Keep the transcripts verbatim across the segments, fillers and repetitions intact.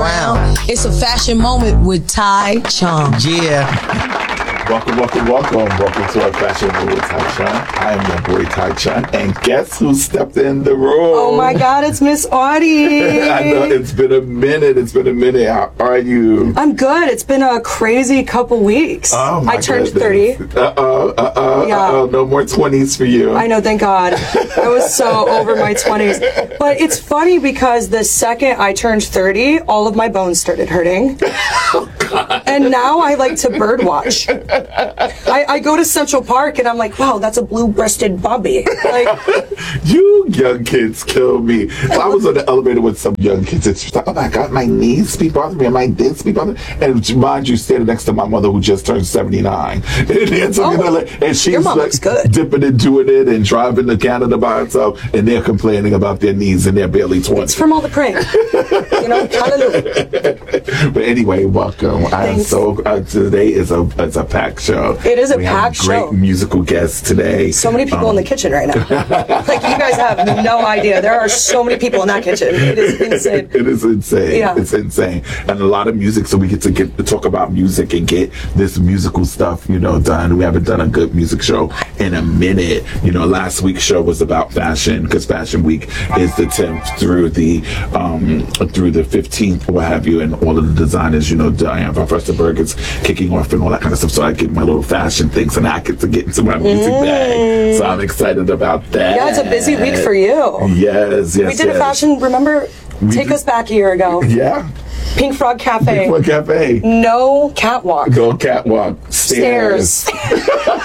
Brown. It's a fashion moment with Ty Chung. Yeah. Welcome, welcome, welcome. Welcome to our Fashion Moment with Ty Chung. I am your boy Ty Chung, and guess who stepped in the room? Oh my God, it's Miss Audie. I know, it's been a minute. It's been a minute. How are you? I'm good. It's been a crazy couple weeks. Oh my I turned goodness. thirty. Uh-oh, uh-oh, Yeah. uh-oh. No more twenties for you. I know, thank God. I was so over my twenties. But it's funny because the second I turned thirty, all of my bones started hurting. Oh, God. And now I like to birdwatch. I, I go to Central Park and I'm like, wow, that's a blue-breasted bobby. Like, you young kids kill me. So I was on the elevator with some young kids and she's like, oh my God, my knees be bothering me and my discs be bothering me. And mind you, standing next to my mother who just turned seventy-nine. And, and, so, Oh, you know, like, and she's your mom like looks good. dipping and doing it and driving to Canada by herself and they're complaining about their knees and they're barely twenty. it's from all the praying. You know, hallelujah. But anyway, welcome. I'm Thanks. so uh, today is a it's a packed show. It is a we packed have great show. musical guests today. So many people Um, in the kitchen right now. Like, you guys have no idea. There are so many people in that kitchen. It is insane. It is insane. Yeah. It's insane. And a lot of music, so we get to get to talk about music and get this musical stuff, you know, done. We haven't done a good music show in a minute. You know, last week's show was about fashion because Fashion Week is the tenth through the um through the fifteenth, what have you, and all of the designers, you know, Diane von Furstenberg is kicking off and all that kind of stuff. So I get my little fashion things and I get to get into my music Mm. bag. So I'm excited about that. Yeah, it's a busy week for you. Yes, yes. We did yes. a fashion, remember, We take did- us back a year ago. Yeah. Pink Frog Cafe. What cafe? No catwalk. Go catwalk. Stairs. Stairs.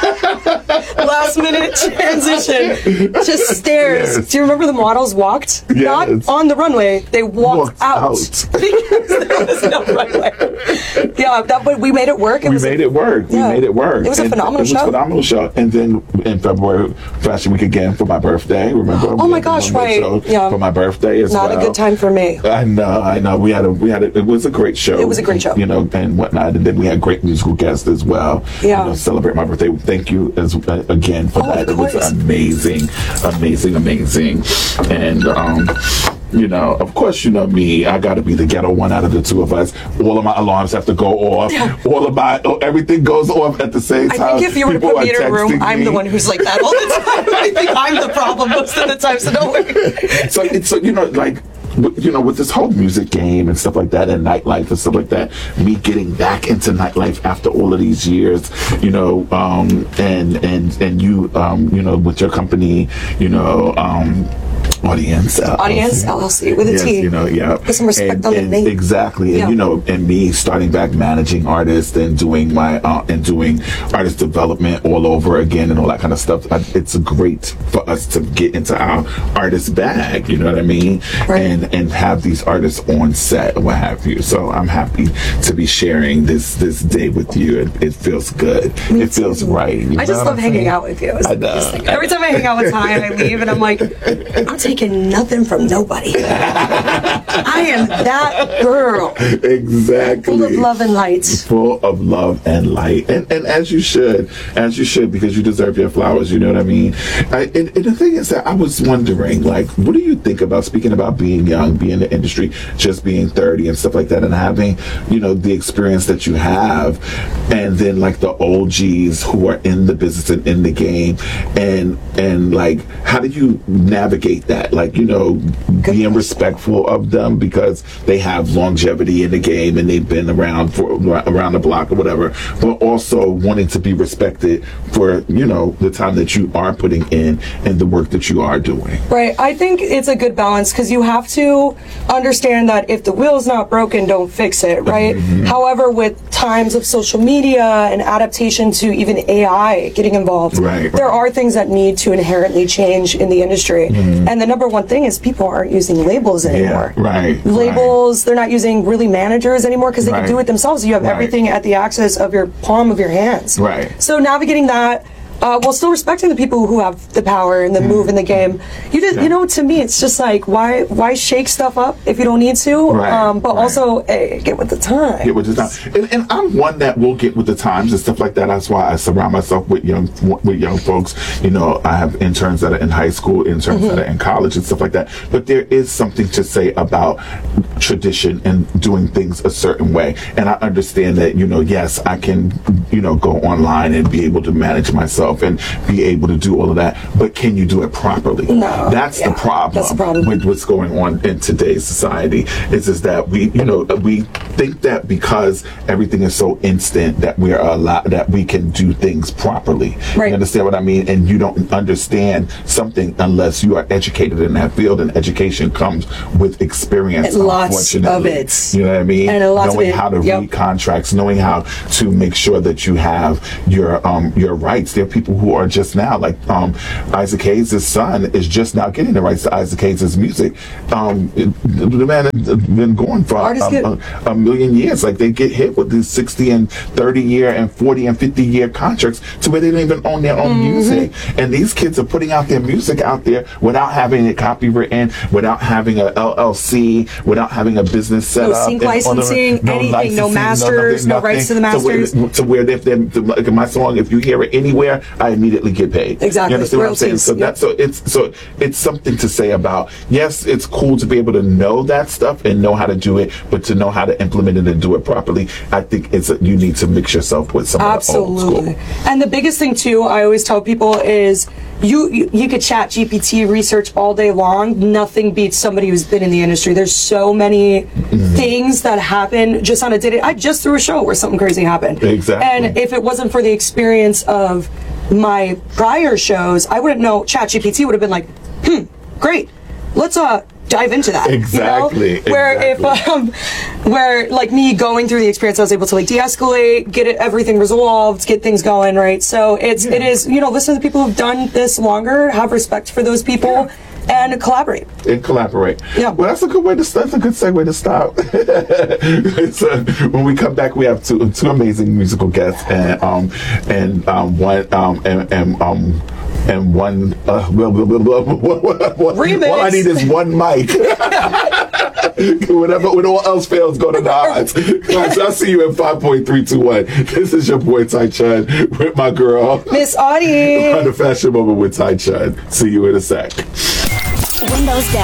Last minute transition. Just stairs. Yes. Do you remember the models walked? Yes. Not on the runway. They walked, Walked out. out. Because there was no runway. Yeah, that, but we made it work. It We was made it work. yeah. We made it work. It was a And phenomenal it was show. a phenomenal show. And then in February, Fashion Week again for my birthday. Remember? Oh We my had the gosh, runway right. show Yeah. For my birthday as Not well. a good time for me. I know, I know. We had a, we had a, it was a great show. It was a great show. You know, and whatnot. And then we had great musical guests as well. Yeah. You know, celebrate my birthday. Thank you as uh, again for Oh, that. of It was course. amazing, amazing, amazing. And um, you know, of course, you know me. I got to be the ghetto one out of the two of us. All of my alarms have to go off. Yeah. All of my oh, everything goes off at the same I time. think if you were to People put me are in a room, texting I'm me. the one who's like that all the time. I think I'm the problem most of the time, so don't worry. So it's so you know like. w- You know, with this whole music game and stuff like that, and nightlife and stuff like that, me getting back into nightlife after all of these years, you know, um, and and and you, um, you know, with your company, you know, um, Audience, L L C. Audience L L C with a yes, T. you know, yeah. Put some respect and, on the and name. Exactly, and Yeah. you know, and me starting back managing artists and doing my uh, and doing artist development all over again and all that kind of stuff. I, it's great for us to get into our artist bag. You know what I mean? Right. And and have these artists on set and what have you. So I'm happy to be sharing this this day with you. It, it feels good. Me it feels too. right. You I know just what love I'm hanging saying? out with you. It's I the know. biggest thing. Every time I hang out with Ty and I leave, and I'm like, I'm taking nothing from nobody. I am that girl, Exactly. full of love and light. Full of love and light, and and as you should, as you should, because you deserve your flowers. You know what I mean? I, and, and the thing is that I was wondering, like, what do you think about speaking about being young, being in the industry, just being thirty and stuff like that, and having, you know, the experience that you have, and then like the O Gs who are in the business and in the game, and and like, how do you navigate that? Like, you know, being respectful of them because they have longevity in the game and they've been around for around the block or whatever, but also wanting to be respected for, you know, the time that you are putting in and the work that you are doing. Right. I think it's a good balance because you have to understand that if the wheel's not broken, don't fix it, right? Mm-hmm. However, with times of social media and adaptation to even A I getting involved, Right, there right. are things that need to inherently change in the industry. Mm-hmm. And the number one thing is people aren't using labels anymore. right, Labels, they're not using really managers anymore because they Right. can do it themselves. You have Right. everything at the access of your palm of your hands. Right. So navigating that, uh, while still respecting the people who have the power and the mm. move in the game. You just, yeah. you know, to me, it's just like, why why shake stuff up if you don't need to? Right, um, but right. also, hey, get with the times. Get with the times. And, and I'm one that will get with the times and stuff like that. That's why I surround myself with young with young folks. You know, I have interns that are in high school, interns mm-hmm. that are in college and stuff like that. But there is something to say about tradition and doing things a certain way. And I understand that, you know, yes, I can, you know, go online and be able to manage myself and be able to do all of that. But can you do it properly? No. That's yeah, the problem. That's the problem with what's going on in today's society. Is is that we, you know, we think that because everything is so instant that we are allowed that we can do things properly. Right. You understand what I mean? And you don't understand something unless you are educated in that field. And education comes with experience. And lots of it. You know what I mean? And lots knowing of it. how to Yep. read contracts, knowing how to make sure that you have your um your rights. There are people who are just now, like um Isaac Hayes' son is just now getting the rights to Isaac Hayes' music. Um, it, the man has been going for a, a, a million years. Like they get hit with these sixty and thirty year and forty and fifty year contracts to where they don't even own their own mm-hmm. music. And these kids are putting out their music out there without having it copywritten, without having a L L C, without having a business set no up. sync licensing, no anything, licensing, no masters, no, nothing, no rights to the masters. To where, to where if they're, like my song, if you hear it anywhere, I immediately get paid. Exactly. You understand Royalties. what I'm saying? So yep. that so it's so it's something to say about, yes, it's cool to be able to know that stuff and know how to do it, but to know how to implement it and do it properly, I think it's a, you need to mix yourself with some Absolutely. of the old school. And the biggest thing too, I always tell people is you, you you could chat G P T research all day long. Nothing beats somebody who's been in the industry. There's so many mm-hmm. things that happen just on a day. I just threw a show where something crazy happened. Exactly. And if it wasn't for the experience of my prior shows, I wouldn't know. ChatGPT would have been like, hmm, great. Let's uh dive into that. Exactly. You know? Where exactly. if um, where like me going through the experience, I was able to like de-escalate, get it, everything resolved, get things going, right? So it's yeah. it is you know listen to the people who've done this longer, have respect for those people. Yeah. And collaborate. And collaborate. Yeah. Well, that's a good way to. That's a good segue to stop. So when we come back, we have two two amazing musical guests, and um and um one um and, and um. And one, uh, blah, blah, blah, blah, blah, blah, Remix. All I need is one mic. Whatever, when all else fails, go to the odds. Guys, I'll see you in five point three two one. This is your boy Ty Chun with my girl Miss Audie on the Fashion Moment with Ty Chun. See you in a sec. Windows down.